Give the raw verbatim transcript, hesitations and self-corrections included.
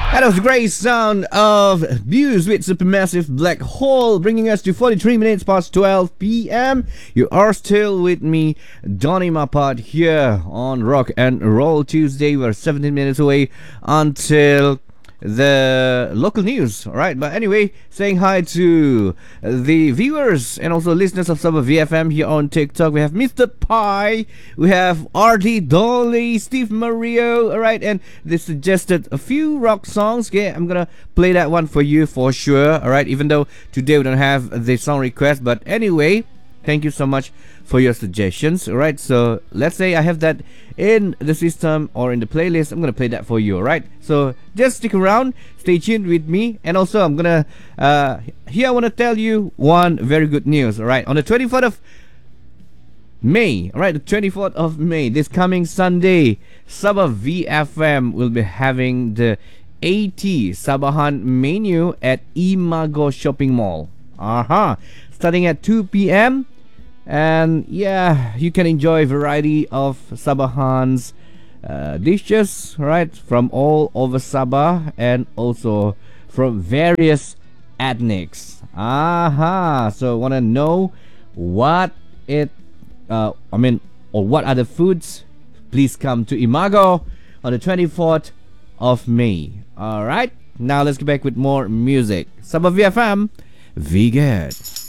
That was the great sound of Muse with Supermassive Black Hole, bringing us to forty-three minutes past twelve p.m. You are still with me, Donny Mapat, here on Rock and Roll Tuesday. We're seventeen minutes away until the local news. All right, but anyway, saying hi to the viewers and also listeners of Sabah V F M here on TikTok. We have Mister Pi, we have R D Dolly, Steve Mario. All right, and they suggested a few rock songs. Okay, I'm gonna play that one for you for sure. All right, even though today we don't have the song request, but anyway, thank you so much for your suggestions. All right, so let's say I have that in the system or in the playlist. I'm gonna play that for you. All right, so just stick around, stay tuned with me, and also I'm gonna uh here I want to tell you one very good news. All right, on the twenty-fourth of May, all right, the twenty-fourth of May, this coming Sunday, Sabah V F M will be having the eighty Sabahan menu at Imago Shopping Mall. Aha, uh-huh. Starting at two p.m. And yeah, you can enjoy a variety of Sabahan's uh, dishes, right, from all over Sabah and also from various ethnics. Aha, so want to know what it, uh, I mean, or what other foods? Please come to Imago on the twenty-fourth of May. All right, now let's get back with more music. Sabah V F M, Vigad.